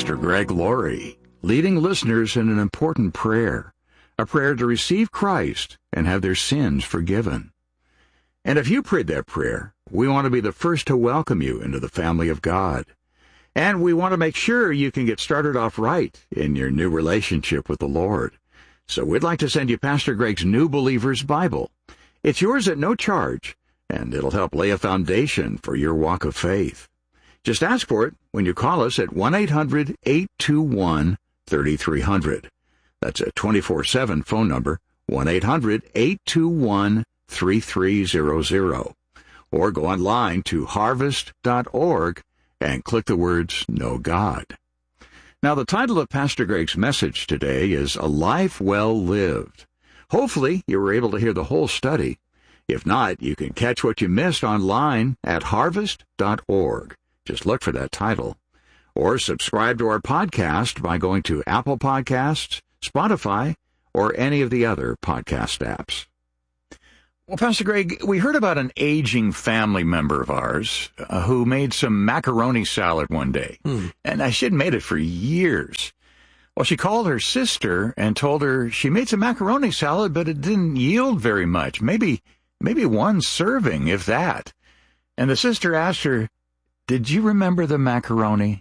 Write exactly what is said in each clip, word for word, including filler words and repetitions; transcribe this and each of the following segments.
Pastor Greg Laurie, leading listeners in an important prayer, a prayer to receive Christ and have their sins forgiven. And if you prayed that prayer, we want to be the first to welcome you into the family of God. And we want to make sure you can get started off right in your new relationship with the Lord. So we'd like to send you Pastor Greg's New Believer's Bible. It's yours at no charge, and it'll help lay a foundation for your walk of faith. Just ask for it when you call us at one eight hundred eight two one three three zero zero. That's a twenty-four seven phone number, one eight hundred eight two one three three zero zero. Or go online to harvest dot org and click the words Know God. Now, the title of Pastor Greg's message today is A Life Well Lived. Hopefully, you were able to hear the whole study. If not, you can catch what you missed online at harvest dot org. Just look for that title. Or subscribe to our podcast by going to Apple Podcasts, Spotify, or any of the other podcast apps. Well, Pastor Greg, we heard about an aging family member of ours uh, who made some macaroni salad one day. Hmm. And she had made it for years. Well, she called her sister and told her she made some macaroni salad, but it didn't yield very much. Maybe, maybe one serving, if that. And the sister asked her, "Did you remember the macaroni?"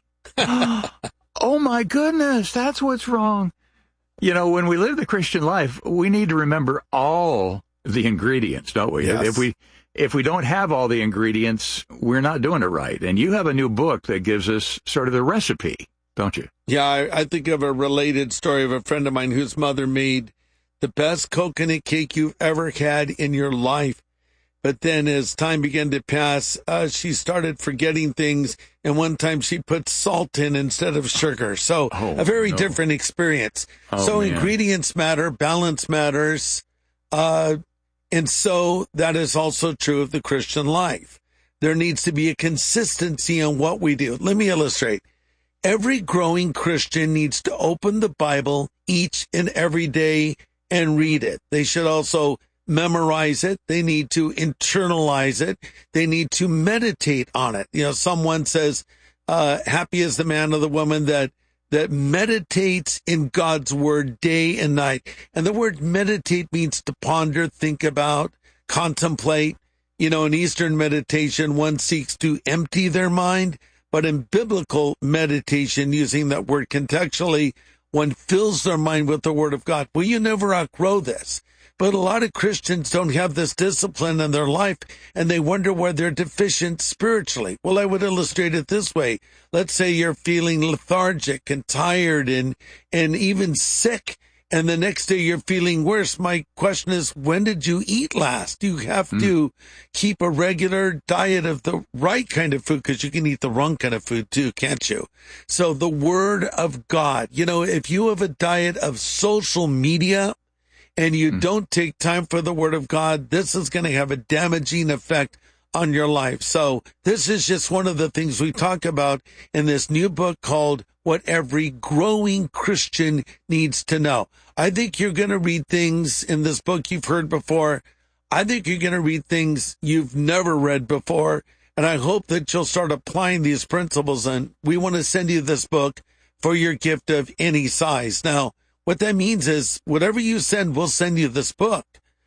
Oh, my goodness, that's what's wrong. You know, when we live the Christian life, we need to remember all the ingredients, don't we? Yes. If we if we don't have all the ingredients, we're not doing it right. And you have a new book that gives us sort of the recipe, don't you? Yeah, I, I think of a related story of a friend of mine whose mother made the best coconut cake you've ever had in your life. But then as time began to pass, uh, she started forgetting things. And one time she put salt in instead of sugar. So oh, a very no. different experience. Oh, so man. Ingredients matter, balance matters. Uh, and so that is also true of the Christian life. There needs to be a consistency on what we do. Let me illustrate. Every growing Christian needs to open the Bible each and every day and read it. They should also memorize it. They need to internalize it. They need to meditate on it. You know, someone says, uh, happy is the man or the woman that, that meditates in God's word day and night. And the word meditate means to ponder, think about, contemplate. You know, in Eastern meditation, one seeks to empty their mind, but in biblical meditation, using that word contextually, one fills their mind with the word of God. Well, you never outgrow this. But a lot of Christians don't have this discipline in their life, and they wonder where they're deficient spiritually. Well, I would illustrate it this way. Let's say you're feeling lethargic and tired and, and even sick, and the next day you're feeling worse. My question is, when did you eat last? You have mm. to keep a regular diet of the right kind of food, because you can eat the wrong kind of food too, can't you? So the Word of God, you know, if you have a diet of social media, and you don't take time for the Word of God, this is going to have a damaging effect on your life. So this is just one of the things we talk about in this new book called What Every Growing Christian Needs to Know. I think you're going to read things in this book you've heard before. I think you're going to read things you've never read before. And I hope that you'll start applying these principles. And we want to send you this book for your gift of any size. Now, what that means is whatever you send, we'll send you this book.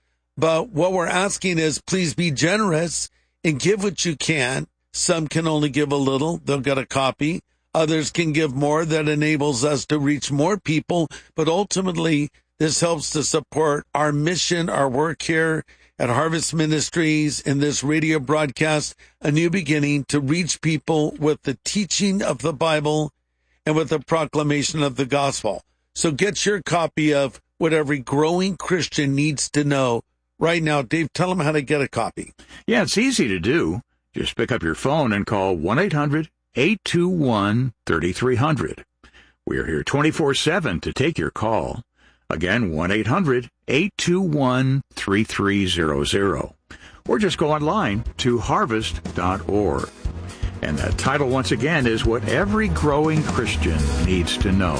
But what we're asking is please be generous and give what you can. Some can only give a little. They'll get a copy. Others can give more. That enables us to reach more people. But ultimately, this helps to support our mission, our work here at Harvest Ministries in this radio broadcast, A New Beginning, to reach people with the teaching of the Bible and with the proclamation of the gospel. So get your copy of What Every Growing Christian Needs to Know right now. Dave, tell them how to get a copy. Yeah, it's easy to do. Just pick up your phone and call one eight hundred eight two one three three zero zero. We're here twenty-four seven to take your call. Again, one eight hundred eight two one three three zero zero. Or just go online to harvest dot org. And that title, once again, is What Every Growing Christian Needs to Know.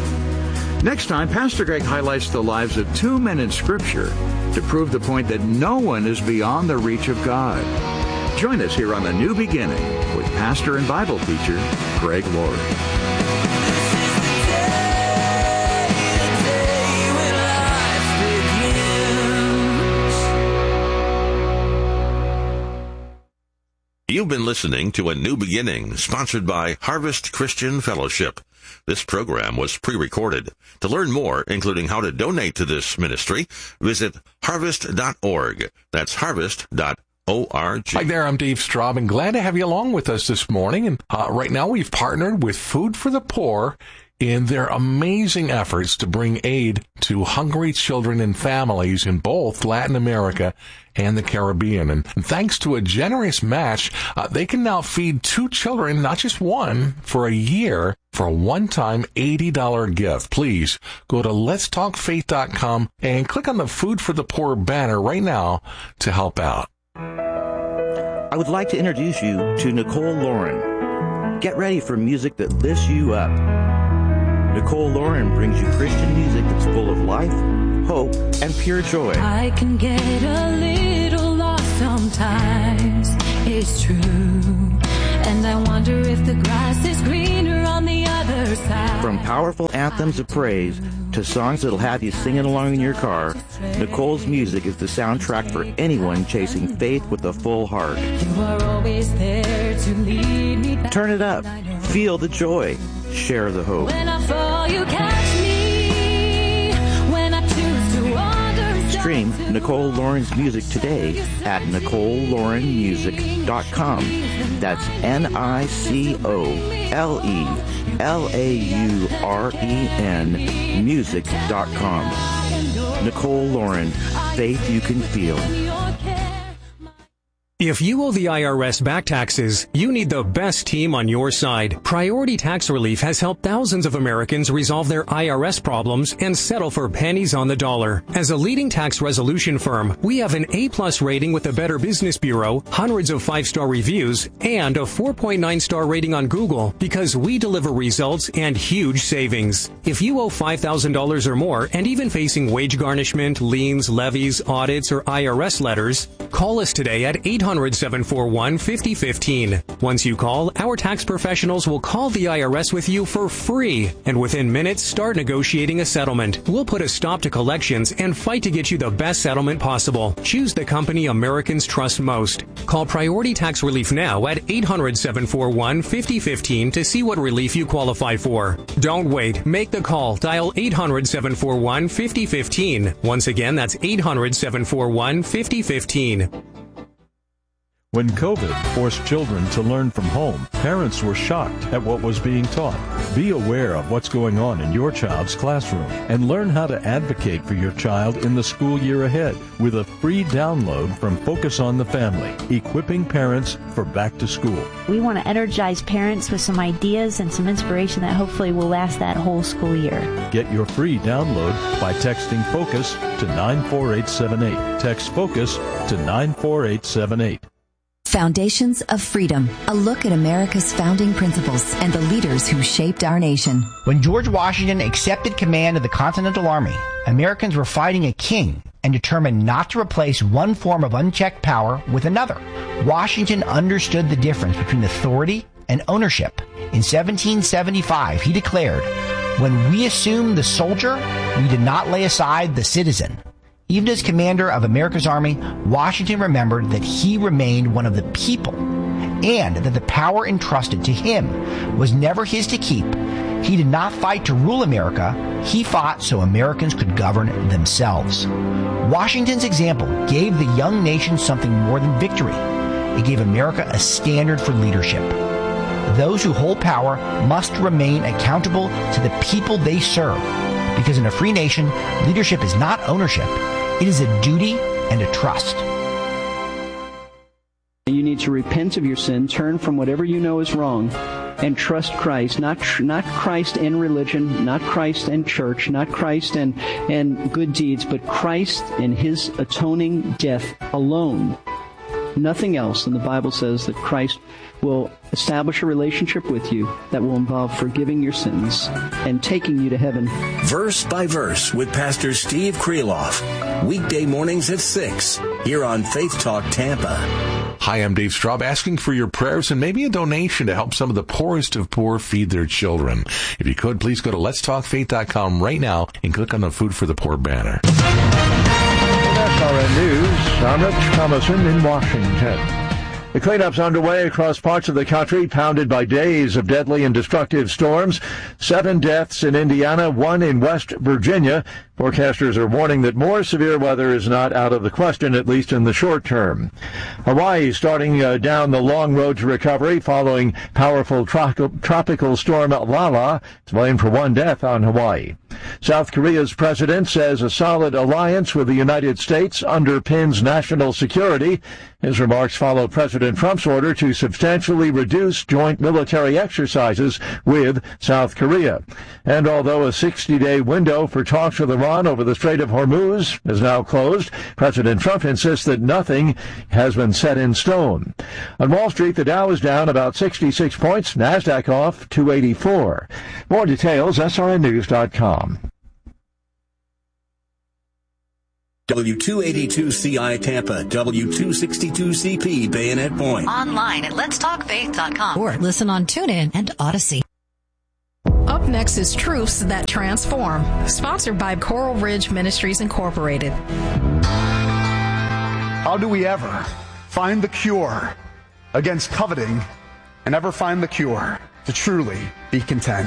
Next time, Pastor Greg highlights the lives of two men in Scripture to prove the point that no one is beyond the reach of God. Join us here on A New Beginning with pastor and Bible teacher Greg Laurie. You've been listening to A New Beginning, sponsored by Harvest Christian Fellowship. This program was pre-recorded. To learn more, including how to donate to this ministry, visit harvest dot org. That's harvest dot org. Hi there, I'm Dave Straub, and glad to have you along with us this morning. And uh, right now we've partnered with Food for the Poor in their amazing efforts to bring aid to hungry children and families in both Latin America and the Caribbean. And thanks to a generous match, uh, they can now feed two children, not just one, for a year for a one-time eighty dollars gift. Please go to lets talk faith dot com and click on the Food for the Poor banner right now to help out. I would like to introduce you to Nicole Lauren. Get ready for music that lifts you up. Nicole Lauren brings you Christian music that's full of life, hope, and pure joy. I can get a little lost sometimes, it's true. And I wonder if the grass is greener on the other side. From powerful anthems of praise to songs that'll have you singing along in your car, Nicole's music is the soundtrack for anyone chasing faith with a full heart. You are always there to lead me back. Turn it up. Feel the joy. Share the hope. When I fall, you catch me. When I choose to wander. Stream Nicole Lauren's music today at nicole lauren music dot com. That's N I C O L E L A U R E N music dot com. Nicole Lauren, faith you can feel. If you owe the I R S back taxes, you need the best team on your side. Priority Tax Relief has helped thousands of Americans resolve their I R S problems and settle for pennies on the dollar. As a leading tax resolution firm, we have an A-plus rating with the Better Business Bureau, hundreds of five-star reviews, and a four point nine star rating on Google because we deliver results and huge savings. If you owe five thousand dollars or more and even facing wage garnishment, liens, levies, audits, or I R S letters, call us today at eight hundred, seven four one, five oh one five. Once you call, our tax professionals will call the I R S with you for free, and within minutes start negotiating a settlement. We'll put a stop to collections and fight to get you the best settlement possible. Choose the company Americans trust most. Call Priority Tax Relief now at eight hundred, seven four one, five oh one five to see what relief you qualify for. Don't wait. Make the call. Dial eight hundred, seven four one, five oh one five. Once again, that's eight hundred, seven four one, five oh one five. When COVID forced children to learn from home, parents were shocked at what was being taught. Be aware of what's going on in your child's classroom and learn how to advocate for your child in the school year ahead with a free download from Focus on the Family, equipping parents for back to school. We want to energize parents with some ideas and some inspiration that hopefully will last that whole school year. Get your free download by texting FOCUS to nine four eight seven eight. Text FOCUS to nine four eight seven eight. Foundations of Freedom, a look at America's founding principles and the leaders who shaped our nation. When George Washington accepted command of the Continental Army, Americans were fighting a king and determined not to replace one form of unchecked power with another. Washington understood the difference between authority and ownership. In seventeen seventy-five, he declared, "When we assumed the soldier, we did not lay aside the citizen." Even as commander of America's Army, Washington remembered that he remained one of the people and that the power entrusted to him was never his to keep. He did not fight to rule America. He fought so Americans could govern themselves. Washington's example gave the young nation something more than victory. It gave America a standard for leadership. Those who hold power must remain accountable to the people they serve, because in a free nation, leadership is not ownership. It is a duty and a trust. You need to repent of your sin, turn from whatever you know is wrong, and trust Christ. Not tr- not Christ and religion, not Christ and church, not Christ and, and good deeds, but Christ and His atoning death alone. Nothing else. And the Bible says that Christ will establish a relationship with you that will involve forgiving your sins and taking you to heaven. Verse by Verse with Pastor Steve Kreloff. Weekday mornings at six here on Faith Talk Tampa. Hi, I'm Dave Straub, asking for your prayers and maybe a donation to help some of the poorest of poor feed their children. If you could, please go to lets talk faith dot com right now and click on the Food for the Poor banner. S R N News, I'm Rich Thomason in Washington. The cleanup's underway across parts of the country, pounded by days of deadly and destructive storms. Seven deaths in Indiana, one in West Virginia. Forecasters are warning that more severe weather is not out of the question, at least in the short term. Hawaii starting uh, down the long road to recovery following powerful tro- tropical storm Lala. It's blamed for one death on Hawaii. South Korea's president says a solid alliance with the United States underpins national security. His remarks follow President Trump's order to substantially reduce joint military exercises with South Korea. And although a sixty-day window for talks with Iran over the Strait of Hormuz is now closed, President Trump insists that nothing has been set in stone. On Wall Street, the Dow is down about sixty-six points, NASDAQ off two eighty-four. More details, S R N news dot com. W two eighty-two C I Tampa, W two sixty-two C P Bayonet Point. Online at lets talk faith dot com or listen on TuneIn and Odyssey. Up next is Truths That Transform, sponsored by Coral Ridge Ministries Incorporated. How do we ever find the cure against coveting and ever find the cure to truly be content?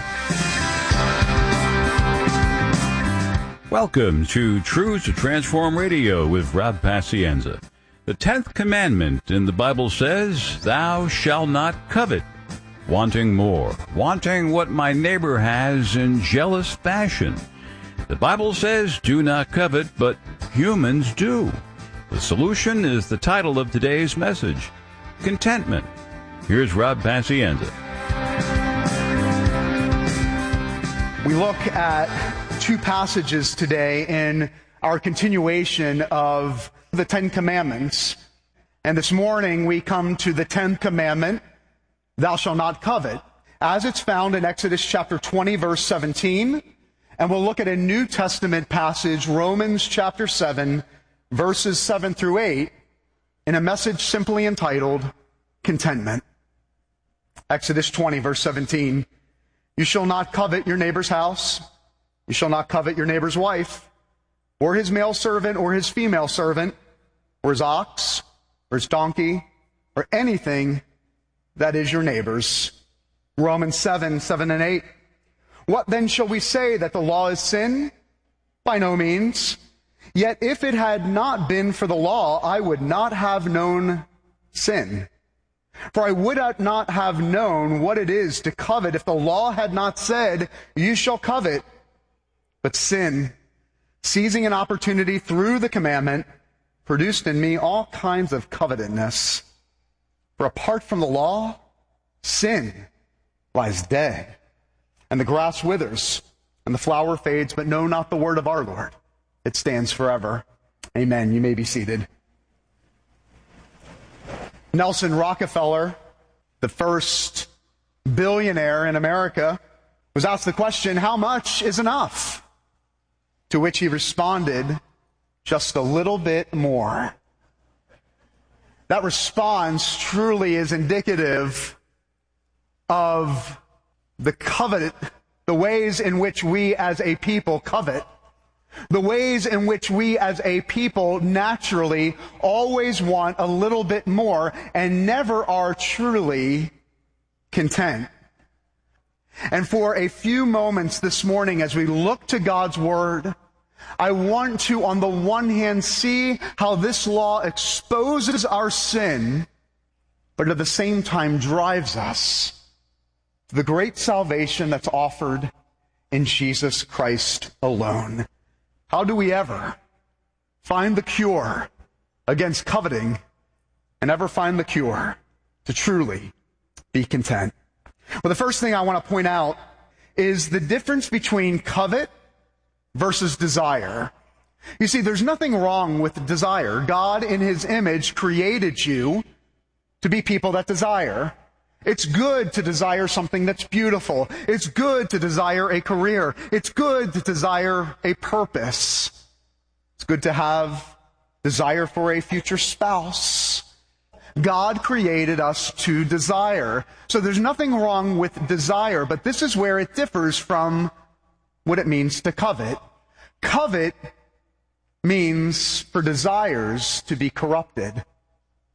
Welcome to Truths to Transform Radio with Rob Pacienza. The tenth commandment in the Bible says, "Thou shalt not covet," wanting more, wanting what my neighbor has in jealous fashion. The Bible says, "Do not covet," but humans do. The solution is the title of today's message, Contentment. Here's Rob Pacienza. We look at two passages today in our continuation of the Ten Commandments. And this morning we come to the tenth commandment, thou shalt not covet, as it's found in Exodus chapter twenty, verse seventeen. And we'll look at a New Testament passage, Romans chapter seven, verses seven through eight, in a message simply entitled, Contentment. Exodus twenty, verse seventeen. You shall not covet your neighbor's house. You shall not covet your neighbor's wife, or his male servant, or his female servant, or his ox, or his donkey, or anything that is your neighbor's. Romans seven, seven and eight. What then shall we say, that the law is sin? By no means. Yet if it had not been for the law, I would not have known sin. For I would not have known what it is to covet if the law had not said, you shall covet. But sin, seizing an opportunity through the commandment, produced in me all kinds of covetousness. For apart from the law, sin lies dead, and the grass withers, and the flower fades, but no, not the word of our Lord. It stands forever. Amen. You may be seated. Nelson Rockefeller, the first billionaire in America, was asked the question, how much is enough? To which he responded, just a little bit more. That response truly is indicative of the covet, the ways in which we as a people covet, the ways in which we as a people naturally always want a little bit more and never are truly content. And for a few moments this morning, as we look to God's Word, I want to, on the one hand, see how this law exposes our sin, but at the same time drives us to the great salvation that's offered in Jesus Christ alone. How do we ever find the cure against coveting and ever find the cure to truly be content? Well, the first thing I want to point out is the difference between covet versus desire. You see, there's nothing wrong with desire. God, in His image, created you to be people that desire. It's good to desire something that's beautiful. It's good to desire a career. It's good to desire a purpose. It's good to have desire for a future spouse. God created us to desire. So there's nothing wrong with desire, but this is where it differs from what it means to covet. Covet means for desires to be corrupted.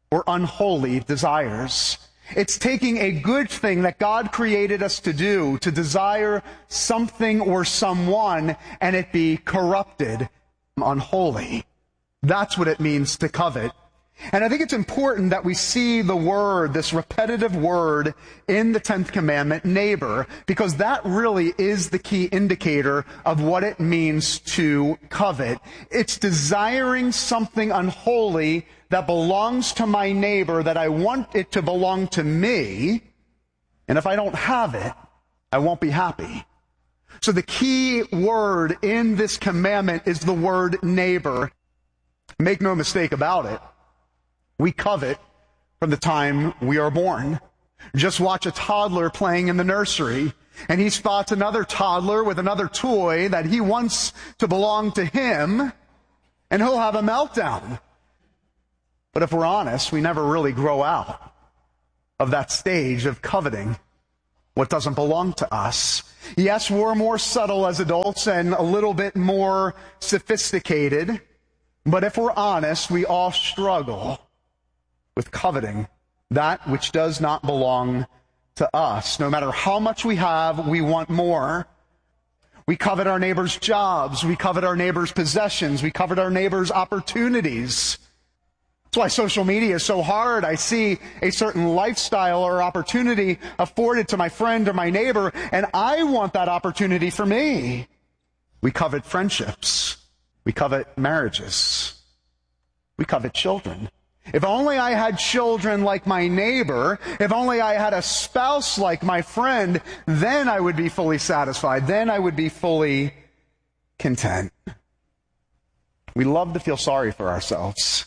or unholy desires. It's taking a good thing that God created us to do, to desire something or someone, and it be corrupted, unholy. That's what it means to covet. And I think it's important that we see the word, this repetitive word in the tenth commandment, neighbor, because that really is the key indicator of what it means to covet. It's desiring something unholy that belongs to my neighbor, that I want it to belong to me, and if I don't have it, I won't be happy. So the key word in this commandment is the word neighbor. Make no mistake about it. We covet from the time we are born. Just watch a toddler playing in the nursery, and he spots another toddler with another toy that he wants to belong to him, and he'll have a meltdown. But if we're honest, we never really grow out of that stage of coveting what doesn't belong to us. Yes, we're more subtle as adults and a little bit more sophisticated, but if we're honest, we all struggle with coveting that which does not belong to us. No matter how much we have, we want more. We covet our neighbor's jobs. We covet our neighbor's possessions. We covet our neighbor's opportunities. That's why social media is so hard. I see a certain lifestyle or opportunity afforded to my friend or my neighbor, and I want that opportunity for me. We covet friendships. We covet marriages. We covet children. If only I had children like my neighbor, if only I had a spouse like my friend, then I would be fully satisfied. Then I would be fully content. We love to feel sorry for ourselves.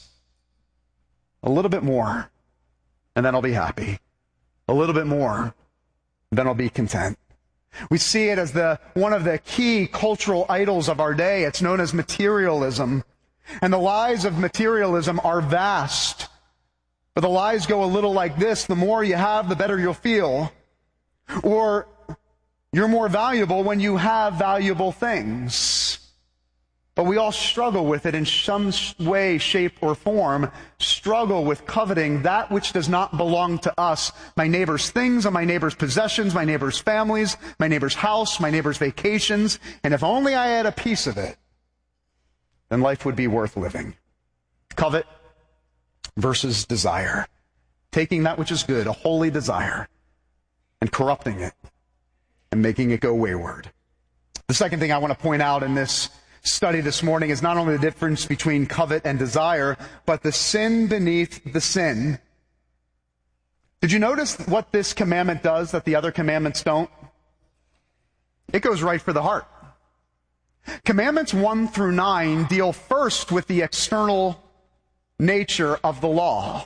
A little bit more, and then I'll be happy. A little bit more, then I'll be content. We see it as the one of the key cultural idols of our day. It's known as materialism. And the lies of materialism are vast. But the lies go a little like this: the more you have, the better you'll feel. Or you're more valuable when you have valuable things. But we all struggle with it in some way, shape, or form. Struggle with coveting that which does not belong to us. My neighbor's things and my neighbor's possessions, my neighbor's families, my neighbor's house, my neighbor's vacations. And if only I had a piece of it, then life would be worth living. Covet versus desire. Taking that which is good, a holy desire, and corrupting it and making it go wayward. The second thing I want to point out in this study this morning is not only the difference between covet and desire, but the sin beneath the sin. Did you notice what this commandment does that the other commandments don't? It goes right for the heart. Commandments one through nine deal first with the external nature of the law.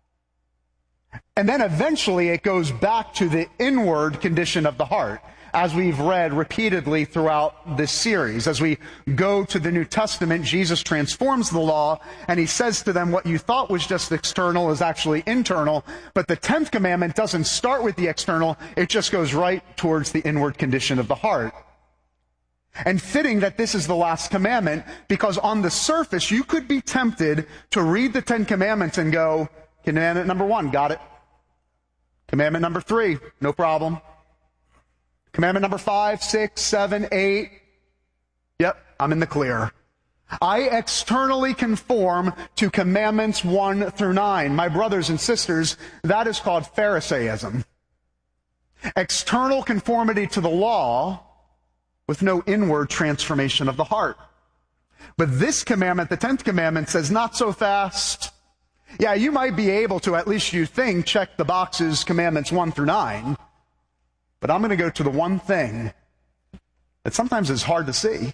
And then eventually it goes back to the inward condition of the heart, as we've read repeatedly throughout this series. As we go to the New Testament, Jesus transforms the law, and he says to them, what you thought was just external is actually internal. But the tenth commandment doesn't start with the external, it just goes right towards the inward condition of the heart. And fitting that this is the last commandment, because on the surface you could be tempted to read the Ten Commandments and go, commandment number one, got it. Commandment number three, no problem. Commandment number five, six, seven, eight, yep, I'm in the clear. I externally conform to commandments one through nine. My brothers and sisters, that is called Pharisaism. External conformity to the law with no inward transformation of the heart. But this commandment, the tenth commandment, says not so fast. Yeah, you might be able to, at least you think, check the boxes, commandments one through nine. But I'm going to go to the one thing that sometimes is hard to see.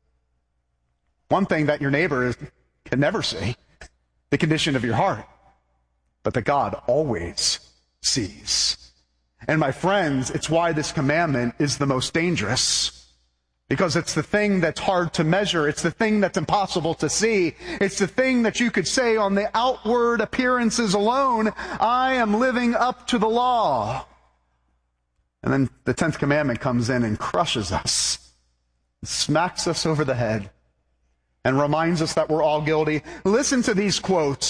One thing that your neighbor is, can never see. The condition of your heart. But that God always sees. And my friends, it's why this commandment is the most dangerous. Because it's the thing that's hard to measure. It's the thing that's impossible to see. It's the thing that you could say on the outward appearances alone, I am living up to the law. And then the tenth commandment comes in and crushes us, smacks us over the head, and reminds us that we're all guilty. Listen to these quotes.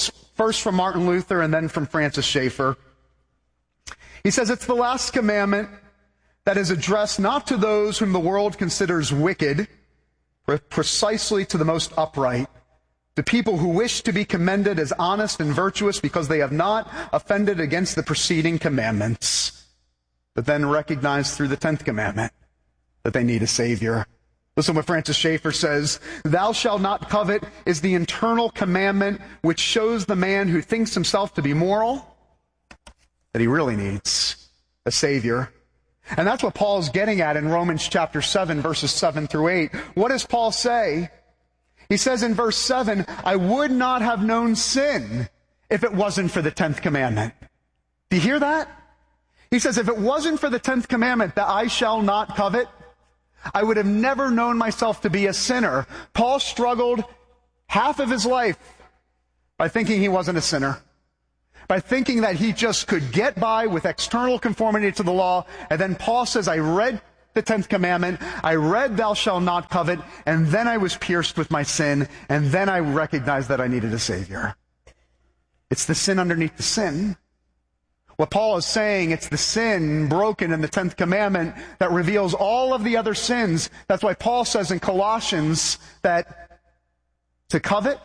First from Martin Luther and then from Francis Schaeffer. He says it's the last commandment that is addressed not to those whom the world considers wicked, but precisely to the most upright, to people who wish to be commended as honest and virtuous because they have not offended against the preceding commandments, but then recognize through the tenth commandment that they need a Savior. Listen what Francis Schaeffer says. Thou shalt not covet is the internal commandment which shows the man who thinks himself to be moral that he really needs a Savior. And that's what Paul's getting at in Romans chapter seven, verses seven through eight. What does Paul say? He says in verse seven, I would not have known sin if it wasn't for the tenth commandment. Do you hear that? He says, if it wasn't for the tenth commandment that I shall not covet, I would have never known myself to be a sinner. Paul struggled half of his life by thinking he wasn't a sinner, by thinking that he just could get by with external conformity to the law. And then Paul says, I read the tenth commandment, I read thou shalt not covet, and then I was pierced with my sin, and then I recognized that I needed a Savior. It's the sin underneath the sin. What Paul is saying, it's the sin broken in the tenth commandment that reveals all of the other sins. That's why Paul says in Colossians that to covet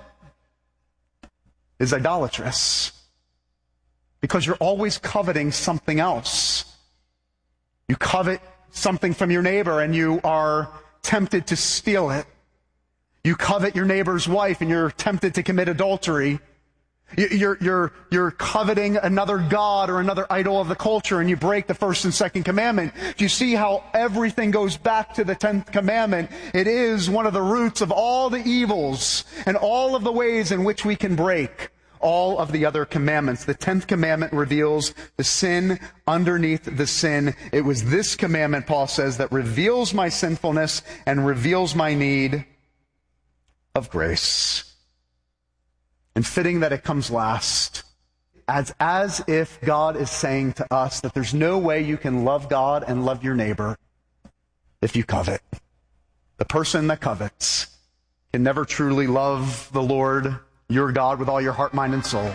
is idolatrous, because you're always coveting something else. You covet something from your neighbor and you are tempted to steal it. You covet your neighbor's wife and you're tempted to commit adultery. You're, you're, you're coveting another god or another idol of the culture, and you break the first and second commandment. Do you see how everything goes back to the tenth commandment? It is one of the roots of all the evils and all of the ways in which we can break all of the other commandments. The tenth commandment reveals the sin underneath the sin. It was this commandment, Paul says, that reveals my sinfulness and reveals my need of grace. And fitting that it comes last, as, as if God is saying to us that there's no way you can love God and love your neighbor if you covet. The person that covets can never truly love the Lord, your God, with all your heart, mind, and soul.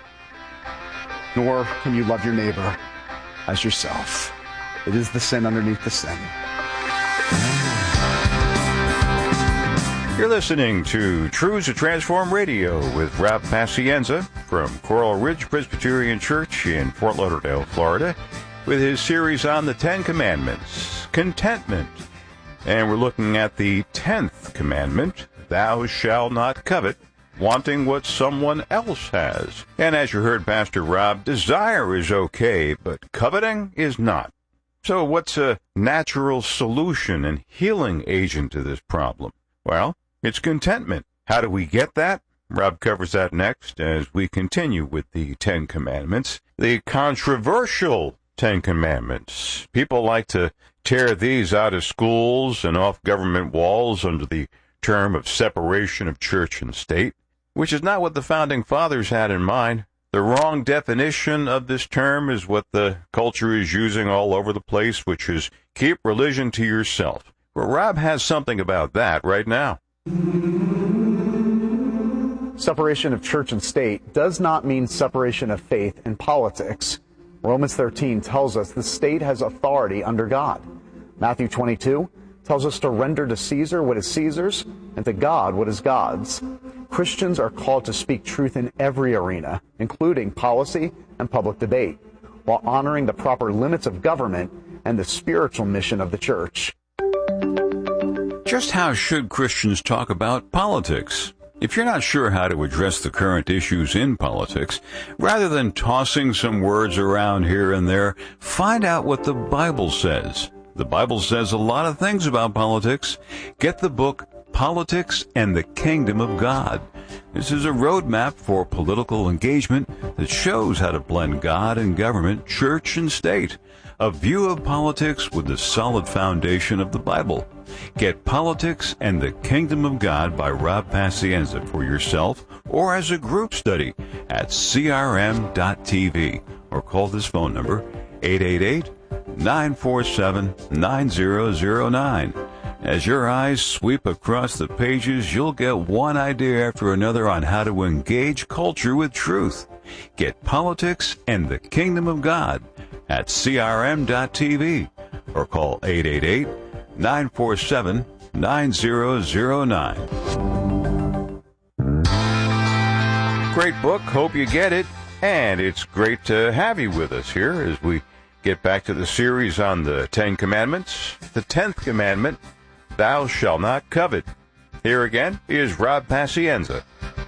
Nor can you love your neighbor as yourself. It is the sin underneath the sin. You're listening to Truths to Transform Radio with Rob Pacienza from Coral Ridge Presbyterian Church in Fort Lauderdale, Florida, with his series on the Ten Commandments, Contentment. And we're looking at the tenth commandment, Thou shalt not covet, wanting what someone else has. And as you heard Pastor Rob, desire is okay, but coveting is not. So what's a natural solution and healing agent to this problem? Well, it's contentment. How do we get that? Rob covers that next as we continue with the Ten Commandments. The controversial Ten Commandments. People like to tear these out of schools and off government walls under the term of separation of church and state, which is not what the Founding Fathers had in mind. The wrong definition of this term is what the culture is using all over the place, which is keep religion to yourself. Well, Rob has something about that right now. Separation of church and state does not mean separation of faith and politics. Romans thirteen tells us the state has authority under God. Matthew twenty-two tells us to render to Caesar what is Caesar's and to God what is God's. Christians are called to speak truth in every arena, including policy and public debate, while honoring the proper limits of government and the spiritual mission of the church. Just how should Christians talk about politics? If you're not sure how to address the current issues in politics, rather than tossing some words around here and there, find out what the Bible says. The Bible says a lot of things about politics. Get the book Politics and the Kingdom of God. This is a roadmap for political engagement that shows how to blend God and government, church and state. A view of politics with the solid foundation of the Bible. Get Politics and the Kingdom of God by Rob Pacienza for yourself or as a group study at C R M dot T V or call this phone number eight eight eight, nine four seven, nine zero zero nine. As your eyes sweep across the pages, you'll get one idea after another on how to engage culture with truth. Get Politics and the Kingdom of God at C R M dot T V or call eight eight eight, nine four seven, nine zero zero nine. Great book. Hope you get it. And it's great to have you with us here as we get back to the series on the Ten Commandments. The tenth commandment, thou shalt not covet. Here again is Rob Pacienza.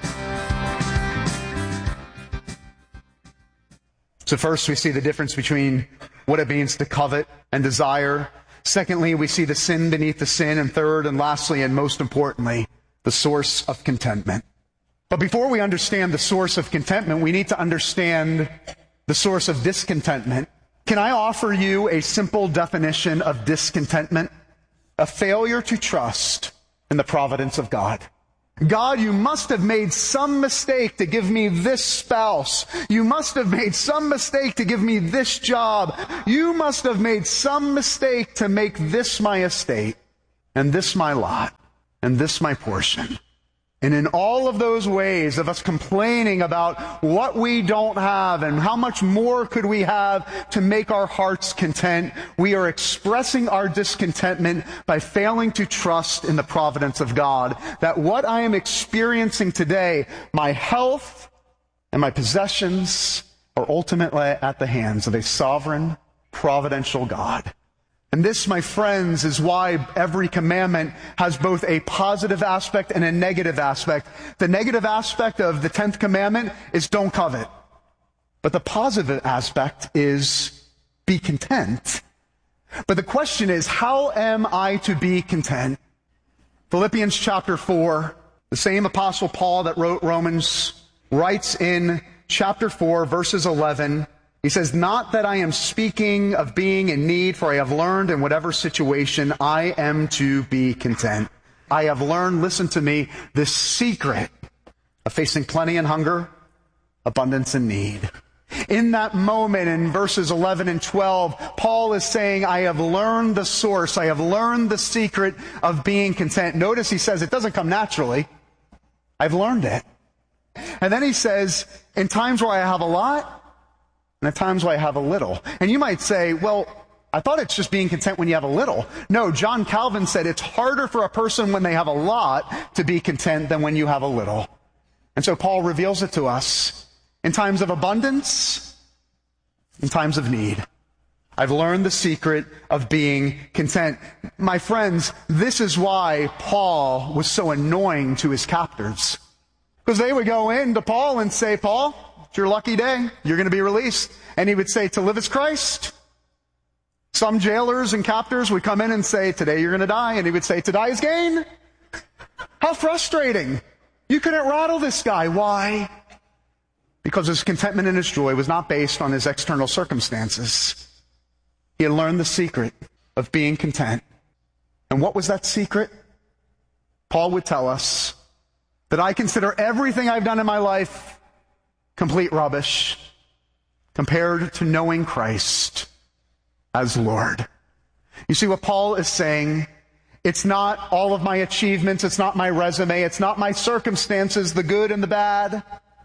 So first we see the difference between what it means to covet and desire. Secondly, we see the sin beneath the sin. And third and lastly and most importantly, the source of contentment. But before we understand the source of contentment, we need to understand the source of discontentment. Can I offer you a simple definition of discontentment? A failure to trust in the providence of God. God, you must have made some mistake to give me this spouse. You must have made some mistake to give me this job. You must have made some mistake to make this my estate, and this my lot, and this my portion. And in all of those ways of us complaining about what we don't have and how much more could we have to make our hearts content, we are expressing our discontentment by failing to trust in the providence of God. That what I am experiencing today, my health and my possessions, are ultimately at the hands of a sovereign, providential God. And this, my friends, is why every commandment has both a positive aspect and a negative aspect. The negative aspect of the tenth commandment is don't covet. But the positive aspect is be content. But the question is, how am I to be content? Philippians chapter four, the same Apostle Paul that wrote Romans writes in chapter four, verses eleven, he says, not that I am speaking of being in need, for I have learned in whatever situation I am to be content. I have learned, listen to me, the secret of facing plenty and hunger, abundance and need. In that moment, in verses eleven and twelve, Paul is saying, I have learned the source, I have learned the secret of being content. Notice he says it doesn't come naturally. I've learned it. And then he says, in times where I have a lot, and at times where I have a little. And you might say, well, I thought it's just being content when you have a little. No, John Calvin said it's harder for a person when they have a lot to be content than when you have a little. And so Paul reveals it to us. In times of abundance, in times of need. I've learned the secret of being content. My friends, this is why Paul was so annoying to his captors. Because they would go in to Paul and say, Paul, it's your lucky day. You're going to be released. And he would say, to live is Christ. Some jailers and captors would come in and say, today you're going to die. And he would say, to die is gain. How frustrating. You couldn't rattle this guy. Why? Because his contentment and his joy was not based on his external circumstances. He had learned the secret of being content. And what was that secret? Paul would tell us that I consider everything I've done in my life complete rubbish compared to knowing Christ as Lord. You see what Paul is saying? It's not all of my achievements, it's not my resume, it's not my circumstances, the good and the bad,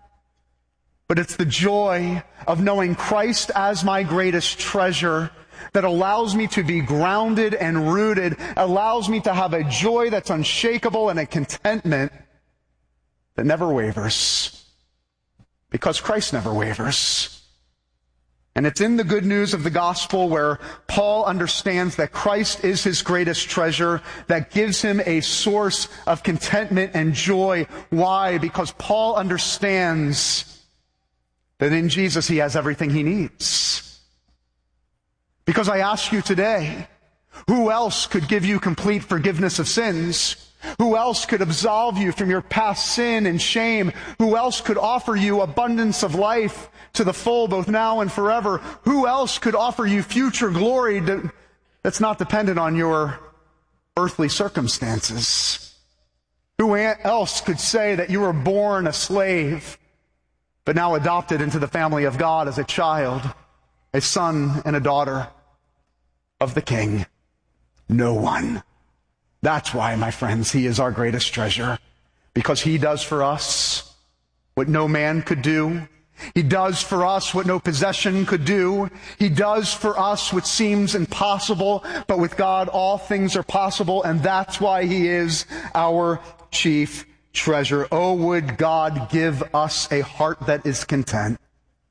but it's the joy of knowing Christ as my greatest treasure that allows me to be grounded and rooted, allows me to have a joy that's unshakable and a contentment that never wavers. Because Christ never wavers. And it's in the good news of the gospel where Paul understands that Christ is his greatest treasure that gives him a source of contentment and joy. Why? Because Paul understands that in Jesus he has everything he needs. Because I ask you today, who else could give you complete forgiveness of sins? Who else could absolve you from your past sin and shame? Who else could offer you abundance of life to the full, both now and forever? Who else could offer you future glory that's not dependent on your earthly circumstances? Who else could say that you were born a slave, but now adopted into the family of God as a child, a son and a daughter of the King? No one. That's why, my friends, he is our greatest treasure. Because he does for us what no man could do. He does for us what no possession could do. He does for us what seems impossible, but with God all things are possible, and that's why he is our chief treasure. Oh, would God give us a heart that is content,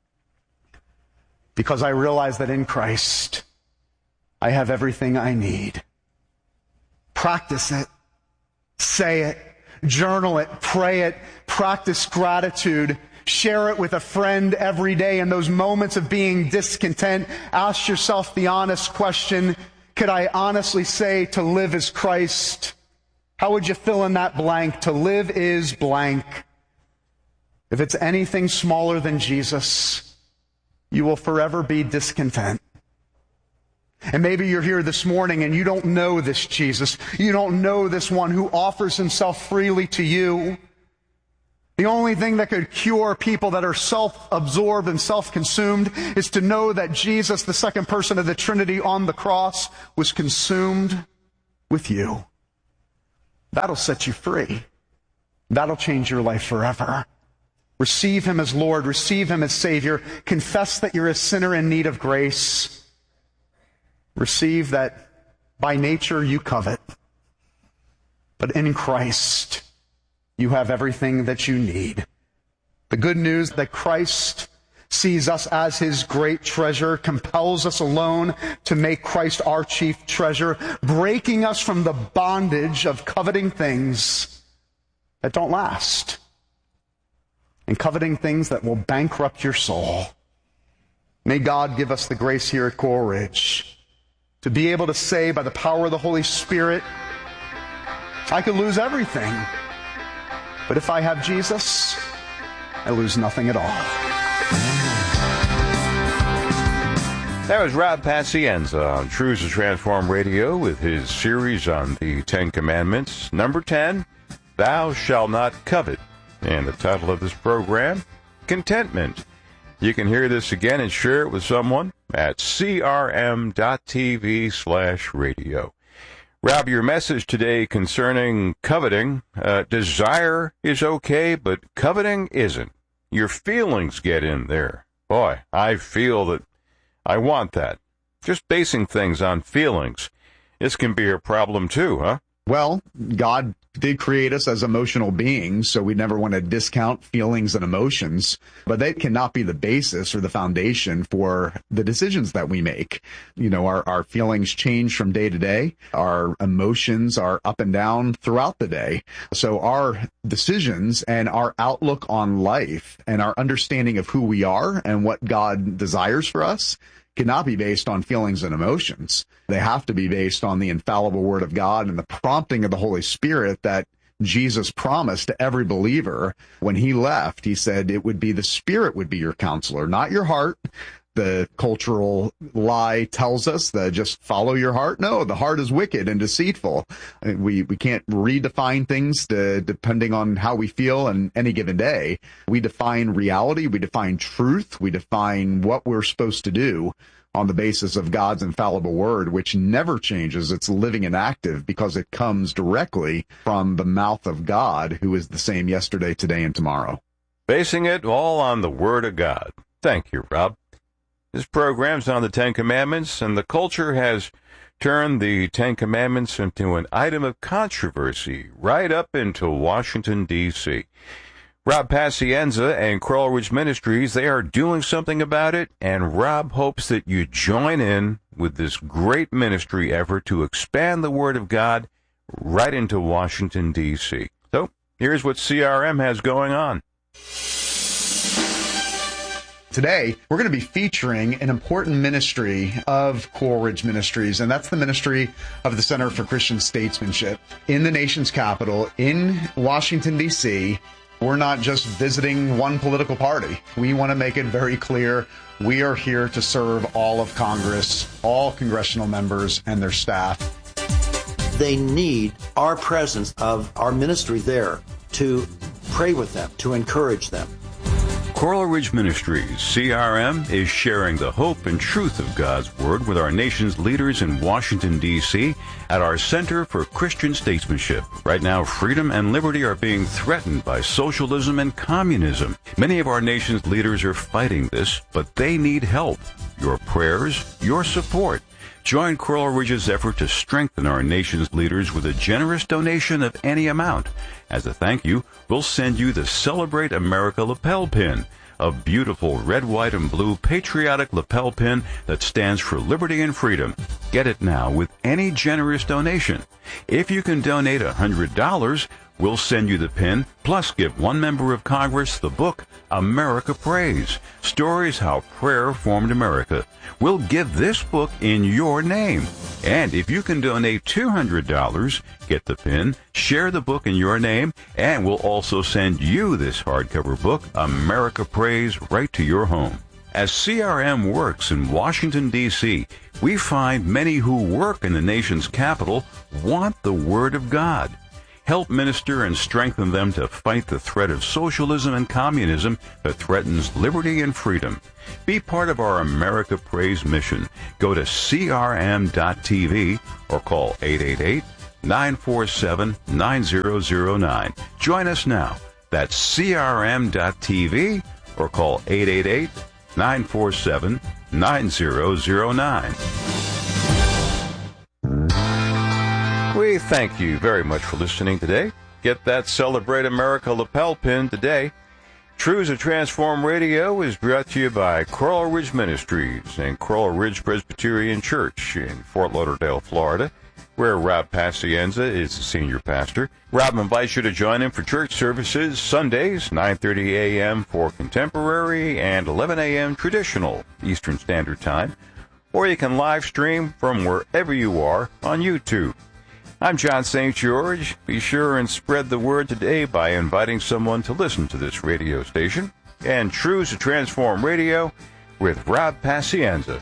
because I realize that in Christ I have everything I need. Practice it. Say it. Journal it. Pray it. Practice gratitude. Share it with a friend every day. In those moments of being discontent, ask yourself the honest question, could I honestly say to live is Christ? How would you fill in that blank? To live is blank. If it's anything smaller than Jesus, you will forever be discontent. And maybe you're here this morning and you don't know this Jesus. You don't know this one who offers himself freely to you. The only thing that could cure people that are self-absorbed and self-consumed is to know that Jesus, the second person of the Trinity on the cross, was consumed with you. That'll set you free. That'll change your life forever. Receive him as Lord. Receive him as Savior. Confess that you're a sinner in need of grace. Receive that by nature you covet, but in Christ you have everything that you need. The good news that Christ sees us as his great treasure compels us alone to make Christ our chief treasure, breaking us from the bondage of coveting things that don't last and coveting things that will bankrupt your soul. May God give us the grace here at Coral Ridge to be able to say by the power of the Holy Spirit, I could lose everything, but if I have Jesus, I lose nothing at all. That was Rob Pacienza on Truths to Transform Radio with his series on the Ten Commandments. Number ten, Thou Shalt Not Covet. And the title of this program, Contentment. You can hear this again and share it with someone at crm.tv slash radio. Rob, your message today concerning coveting. Uh, desire is okay, but coveting isn't. Your feelings get in there. Boy, I feel that I want that. Just basing things on feelings. This can be a problem too, huh? Well, God did create us as emotional beings, so we never want to discount feelings and emotions, but that cannot be the basis or the foundation for the decisions that we make. You know, our, our feelings change from day to day. Our emotions are up and down throughout the day. So our decisions and our outlook on life and our understanding of who we are and what God desires for us cannot be based on feelings and emotions. They have to be based on the infallible Word of God and the prompting of the Holy Spirit that Jesus promised to every believer. When he left, he said it would be the Spirit would be your counselor, not your heart. The cultural lie tells us that just follow your heart. No, the heart is wicked and deceitful. We we can't redefine things to, depending on how we feel on any given day. We define reality. We define truth. We define what we're supposed to do on the basis of God's infallible Word, which never changes. It's living and active because it comes directly from the mouth of God, who is the same yesterday, today, and tomorrow. Basing it all on the Word of God. Thank you, Rob. This program's on the Ten Commandments, and the culture has turned the Ten Commandments into an item of controversy right up into Washington, D C Rob Pacienza and Coral Ridge Ministries, they are doing something about it, and Rob hopes that you join in with this great ministry effort to expand the Word of God right into Washington, D C So, here's what C R M has going on. Today, we're going to be featuring an important ministry of Coral Ridge Ministries, and that's the ministry of the Center for Christian Statesmanship. In the nation's capital, in Washington, D C, we're not just visiting one political party. We want to make it very clear we are here to serve all of Congress, all congressional members, and their staff. They need our presence of our ministry there to pray with them, to encourage them. Coral Ridge Ministries, C R M, is sharing the hope and truth of God's Word with our nation's leaders in Washington, D C at our Center for Christian Statesmanship. Right now, freedom and liberty are being threatened by socialism and communism. Many of our nation's leaders are fighting this, but they need help. Your prayers, your support. Join Coral Ridge's effort to strengthen our nation's leaders with a generous donation of any amount. As a thank you, we'll send you the Celebrate America lapel pin, a beautiful red, white, and blue patriotic lapel pin that stands for liberty and freedom. Get it now with any generous donation. If you can donate one hundred dollars, we'll send you the pin, plus give one member of Congress the book, America Prays, Stories How Prayer Formed America. We'll give this book in your name. And if you can donate two hundred dollars, get the pin, share the book in your name, and we'll also send you this hardcover book, America Prays, right to your home. As C R M works in Washington, D C, we find many who work in the nation's capital want the Word of God. Help minister and strengthen them to fight the threat of socialism and communism that threatens liberty and freedom. Be part of our America Prays mission. Go to C R M dot T V or call eight eight eight, nine four seven, nine zero zero nine. Join us now. That's C R M dot T V or call eight eight eight, nine four seven, nine zero zero nine. We thank you very much for listening today. Get that Celebrate America lapel pin today. Truths of Transform Radio is brought to you by Coral Ridge Ministries and Coral Ridge Presbyterian Church in Fort Lauderdale, Florida, where Rob Pacienza is the senior pastor. Rob invites you to join him for church services Sundays, nine thirty a.m. for contemporary and eleven a.m. traditional Eastern Standard Time, or you can live stream from wherever you are on YouTube. I'm John Saint George. Be sure and spread the word today by inviting someone to listen to this radio station. And Truths to Transform Radio with Rob Pacienza.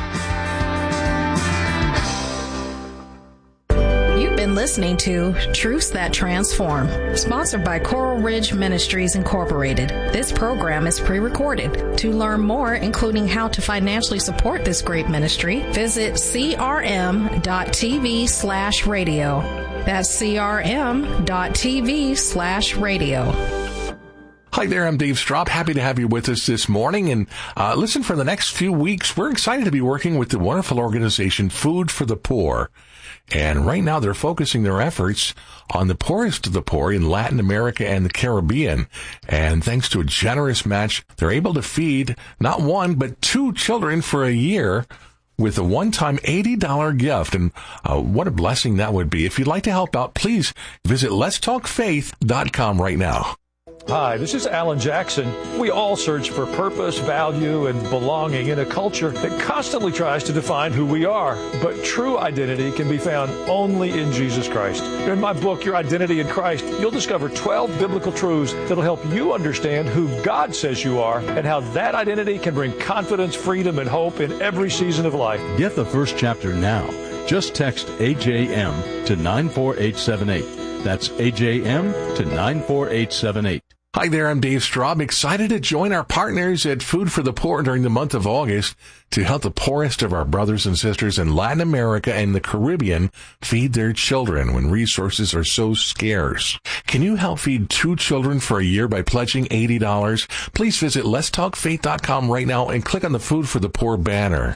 You've been listening to Truths That Transform, sponsored by Coral Ridge Ministries Incorporated. This program is pre-recorded. To learn more, including how to financially support this great ministry, visit C R M dot T V slash radio. That's C R M dot T V slash radio. Hi there, I'm Dave Straub. Happy to have you with us this morning. And uh, listen, for the next few weeks, we're excited to be working with the wonderful organization Food for the Poor. And right now they're focusing their efforts on the poorest of the poor in Latin America and the Caribbean. And thanks to a generous match, they're able to feed not one, but two children for a year with a one-time eighty dollars gift. And uh, what a blessing that would be. If you'd like to help out, please visit lets talk faith dot com right now. Hi, this is Alan Jackson. We all search for purpose, value, and belonging in a culture that constantly tries to define who we are. But true identity can be found only in Jesus Christ. In my book, Your Identity in Christ, you'll discover twelve biblical truths that'll help you understand who God says you are and how that identity can bring confidence, freedom, and hope in every season of life. Get the first chapter now. Just text A J M to nine four eight seven eight. That's A J M to nine four eight seven eight. Hi there, I'm Dave Straub, excited to join our partners at Food for the Poor during the month of August to help the poorest of our brothers and sisters in Latin America and the Caribbean feed their children when resources are so scarce. Can you help feed two children for a year by pledging eighty dollars? Please visit lets talk faith dot com right now and click on the Food for the Poor banner.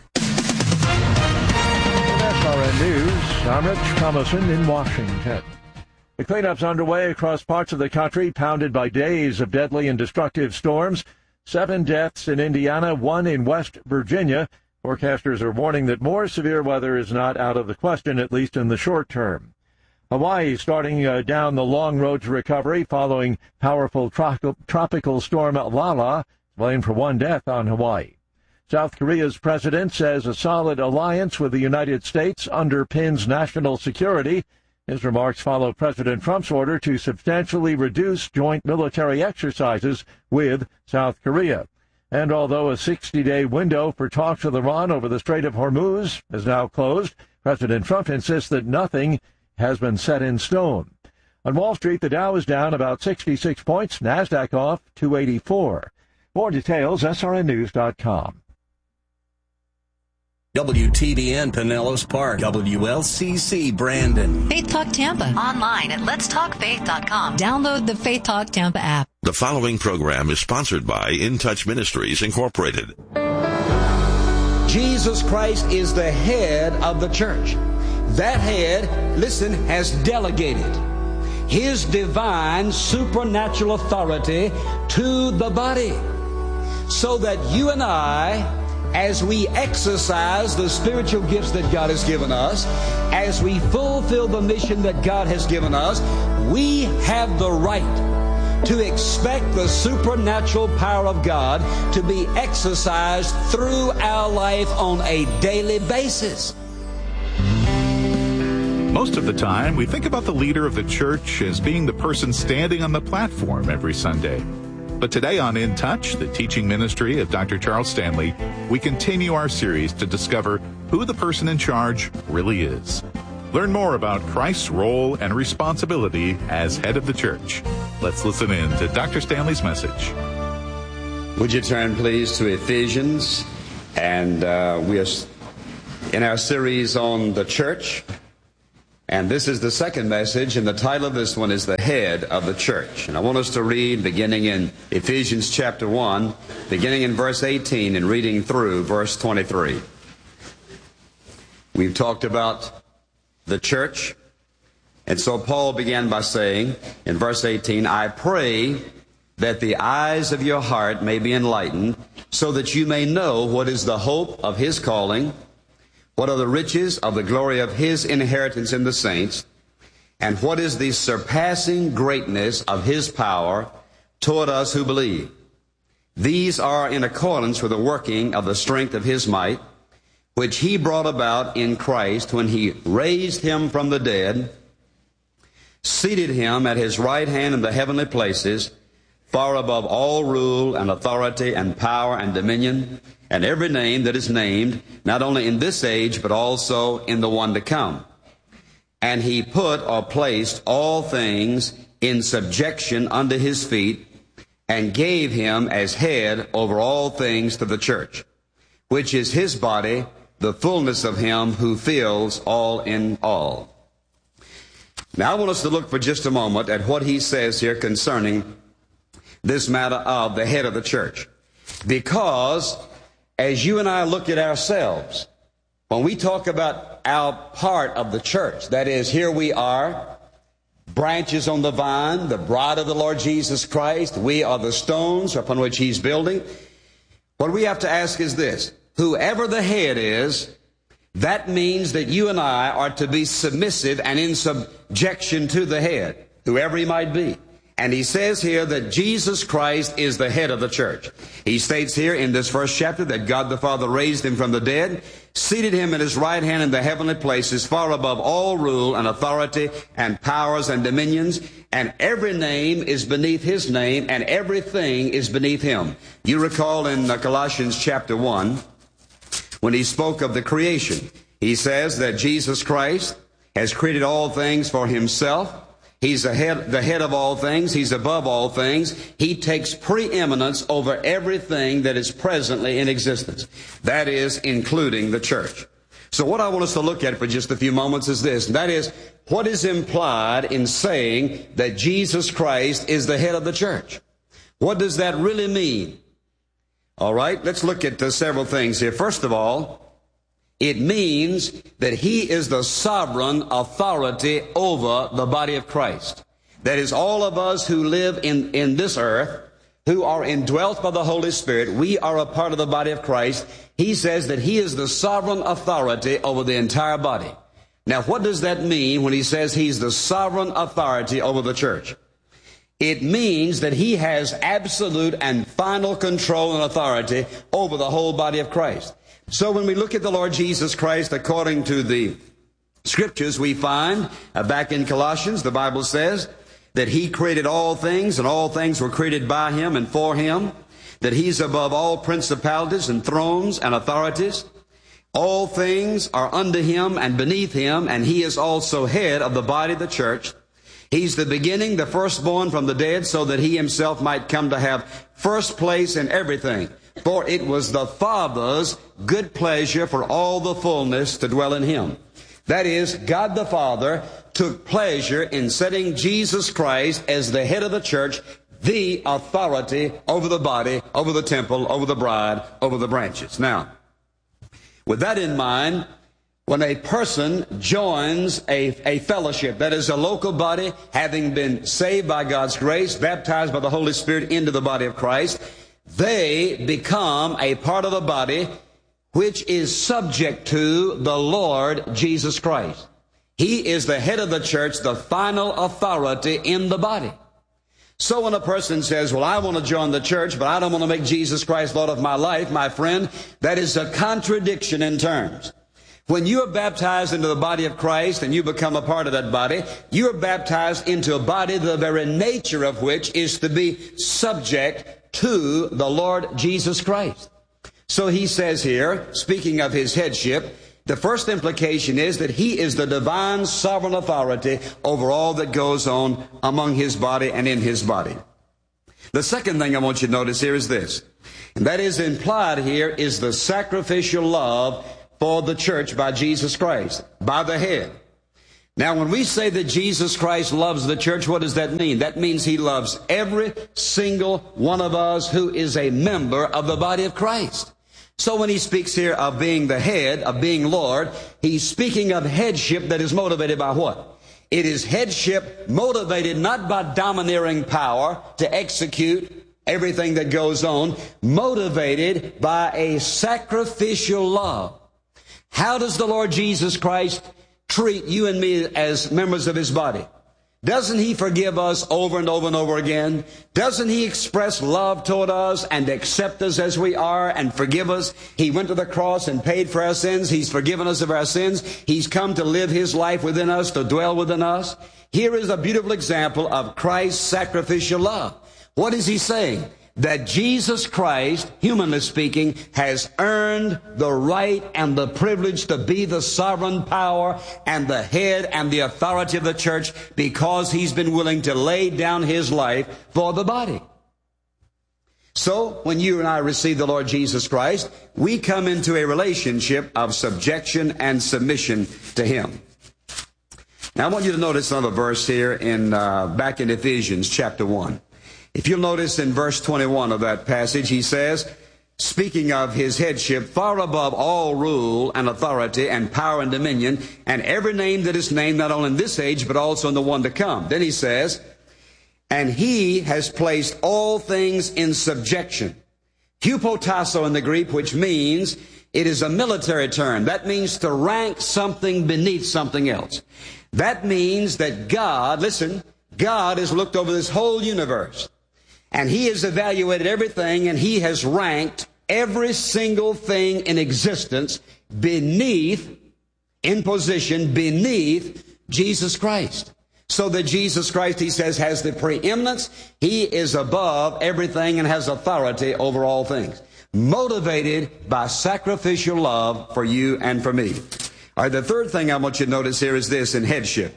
S R N News, I'm Rich Thomason in Washington. The cleanup's underway across parts of the country, pounded by days of deadly and destructive storms. Seven deaths in Indiana, one in West Virginia. Forecasters are warning that more severe weather is not out of the question, at least in the short term. Hawaii starting uh, down the long road to recovery following powerful tro- tropical storm Lala, blamed for one death on Hawaii. South Korea's president says a solid alliance with the United States underpins national security. His remarks follow President Trump's order to substantially reduce joint military exercises with South Korea. And although a sixty-day window for talks with Iran over the Strait of Hormuz is now closed, President Trump insists that nothing has been set in stone. On Wall Street, the Dow is down about sixty-six points, NASDAQ off two eighty-four. More details, S R N news dot com. W T B N Pinellas Park, W L C C Brandon. Faith Talk Tampa. Online at lets talk faith dot com. Download the Faith Talk Tampa app. The following program is sponsored by In Touch Ministries, Incorporated. Jesus Christ is the head of the church. That head, listen, has delegated His divine supernatural authority to the body, so that you and I, as we exercise the spiritual gifts that God has given us, as we fulfill the mission that God has given us, we have the right to expect the supernatural power of God to be exercised through our life on a daily basis. Most of the time, we think about the leader of the church as being the person standing on the platform every Sunday. But today on In Touch, the teaching ministry of Doctor Charles Stanley, we continue our series to discover who the person in charge really is. Learn more about Christ's role and responsibility as head of the church. Let's listen in to Doctor Stanley's message. Would you turn, please, to Ephesians? And uh, we are in our series on the church. And this is the second message, and the title of this one is The Head of the Church. And I want us to read beginning in Ephesians chapter one, beginning in verse eighteen and reading through verse twenty-three. We've talked about the church, and so Paul began by saying in verse eighteen, I pray that the eyes of your heart may be enlightened, so that you may know what is the hope of His calling, what are the riches of the glory of His inheritance in the saints, and what is the surpassing greatness of His power toward us who believe? These are in accordance with the working of the strength of His might, which He brought about in Christ when He raised Him from the dead, seated Him at His right hand in the heavenly places, far above all rule and authority and power and dominion, and every name that is named, not only in this age, but also in the one to come. And He put or placed all things in subjection under His feet, and gave Him as head over all things to the church, which is His body, the fullness of Him who fills all in all. Now I want us to look for just a moment at what he says here concerning this matter of the head of the church. Because as you and I look at ourselves, when we talk about our part of the church, that is, here we are, branches on the vine, the bride of the Lord Jesus Christ, we are the stones upon which He's building. What we have to ask is this: whoever the head is, that means that you and I are to be submissive and in subjection to the head, whoever he might be. And he says here that Jesus Christ is the head of the church. He states here in this first chapter that God the Father raised Him from the dead, seated Him at His right hand in the heavenly places, far above all rule and authority and powers and dominions, and every name is beneath His name, and everything is beneath Him. You recall in Colossians chapter one, when he spoke of the creation, he says that Jesus Christ has created all things for Himself. He's the head, the head of all things. He's above all things. He takes preeminence over everything that is presently in existence. That is, including the church. So what I want us to look at for just a few moments is this. And that is, what is implied in saying that Jesus Christ is the head of the church? What does that really mean? All right, let's look at uh, several things here. First of all, it means that He is the sovereign authority over the body of Christ. That is, all of us who live in, in this earth, who are indwelt by the Holy Spirit, we are a part of the body of Christ. He says that He is the sovereign authority over the entire body. Now, what does that mean when He says He's the sovereign authority over the church? It means that He has absolute and final control and authority over the whole body of Christ. So when we look at the Lord Jesus Christ according to the Scriptures, we find uh, back in Colossians, the Bible says that He created all things, and all things were created by Him and for Him, that He's above all principalities and thrones and authorities. All things are under Him and beneath Him, and He is also head of the body of the church. He's the beginning, the firstborn from the dead, so that he himself might come to have first place in everything. For it was the Father's good pleasure for all the fullness to dwell in him. That is, God the Father took pleasure in setting Jesus Christ as the head of the church, the authority over the body, over the temple, over the bride, over the branches. Now, with that in mind, when a person joins a, a fellowship, that is a local body, having been saved by God's grace, baptized by the Holy Spirit into the body of Christ, they become a part of the body which is subject to the Lord Jesus Christ. He is the head of the church, the final authority in the body. So when a person says, well, I want to join the church, but I don't want to make Jesus Christ Lord of my life, my friend, that is a contradiction in terms. When you are baptized into the body of Christ and you become a part of that body, you are baptized into a body the very nature of which is to be subject to the Lord Jesus Christ. So he says here, speaking of his headship, the first implication is that he is the divine sovereign authority over all that goes on among his body and in his body. The second thing I want you to notice here is this, and that is implied here is the sacrificial love for the church by Jesus Christ, by the head. Now, when we say that Jesus Christ loves the church, what does that mean? That means he loves every single one of us who is a member of the body of Christ. So when he speaks here of being the head, of being Lord, he's speaking of headship that is motivated by what? It is headship motivated not by domineering power to execute everything that goes on, motivated by a sacrificial love. How does the Lord Jesus Christ treat you and me as members of his body? Doesn't he forgive us over and over and over again? Doesn't he express love toward us and accept us as we are and forgive us? He went to the cross and paid for our sins. He's forgiven us of our sins. He's come to live his life within us, to dwell within us. Here is a beautiful example of Christ's sacrificial love. What is he saying? That Jesus Christ, humanly speaking, has earned the right and the privilege to be the sovereign power and the head and the authority of the church because he's been willing to lay down his life for the body. So, when you and I receive the Lord Jesus Christ, we come into a relationship of subjection and submission to him. Now, I want you to notice another verse here in uh, back in Ephesians chapter one. If you'll notice in verse twenty-one of that passage, he says, speaking of his headship, far above all rule and authority and power and dominion, and every name that is named not only in this age, but also in the one to come. Then he says, and he has placed all things in subjection. Hupotasso in the Greek, which means, it is a military term. That means to rank something beneath something else. That means that God, listen, God has looked over this whole universe. And he has evaluated everything, and he has ranked every single thing in existence beneath, in position, beneath Jesus Christ. So that Jesus Christ, he says, has the preeminence. He is above everything and has authority over all things. Motivated by sacrificial love for you and for me. All right, the third thing I want you to notice here is this in headship.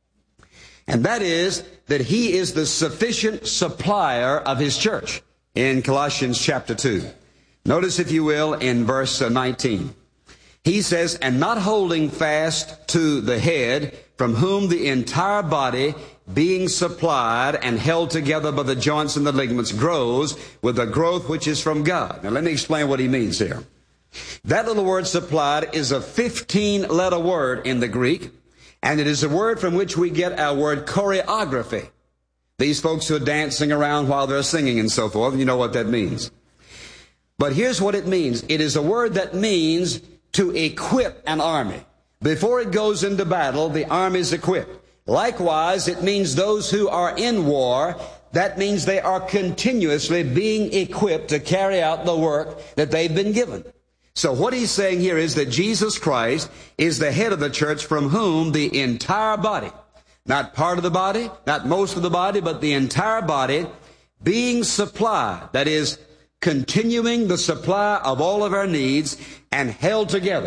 And that is that he is the sufficient supplier of his church in Colossians chapter two. Notice, if you will, in verse nineteen. He says, and not holding fast to the head, from whom the entire body, being supplied and held together by the joints and the ligaments, grows with the growth which is from God. Now let me explain what he means here. That little word supplied is a fifteen letter word in the Greek. And it is a word from which we get our word choreography. These folks who are dancing around while they're singing and so forth, you know what that means. But here's what it means. It is a word that means to equip an army. Before it goes into battle, the army is equipped. Likewise, it means those who are in war, that means they are continuously being equipped to carry out the work that they've been given. So what he's saying here is that Jesus Christ is the head of the church, from whom the entire body, not part of the body, not most of the body, but the entire body, being supplied, that is, continuing the supply of all of our needs and held together.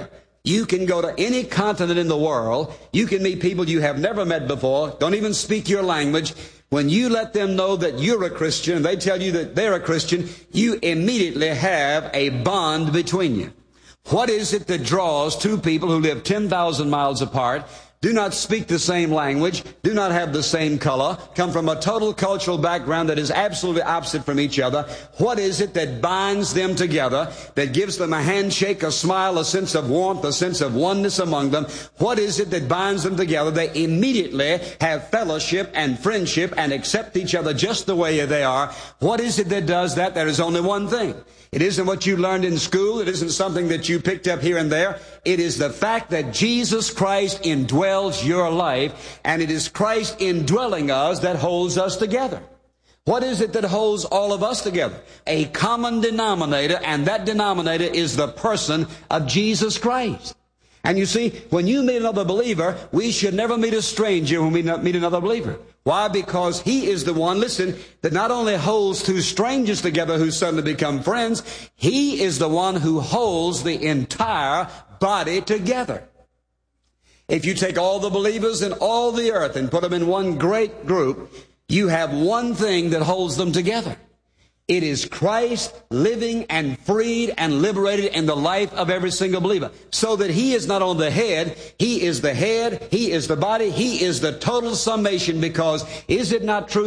You can go to any continent in the world. You can meet people you have never met before, don't even speak your language. When you let them know that you're a Christian, and they tell you that they're a Christian, you immediately have a bond between you. What is it that draws two people who live ten thousand miles apart, do not speak the same language, do not have the same color, come from a total cultural background that is absolutely opposite from each other? What is it that binds them together, that gives them a handshake, a smile, a sense of warmth, a sense of oneness among them? What is it that binds them together? They immediately have fellowship and friendship and accept each other just the way they are. What is it that does that? There is only one thing. It isn't what you learned in school. It isn't something that you picked up here and there. It is the fact that Jesus Christ indwells your life, and it is Christ indwelling us that holds us together. What is it that holds all of us together? A common denominator, and that denominator is the person of Jesus Christ. And you see, when you meet another believer, we should never meet a stranger when we meet another believer. Why? Because he is the one, listen, that not only holds two strangers together who suddenly become friends, he is the one who holds the entire body together. If you take all the believers in all the earth and put them in one great group, you have one thing that holds them together. It is Christ living and freed and liberated in the life of every single believer. So that he is not on the head, he is the head, he is the body, he is the total summation. Because is it not true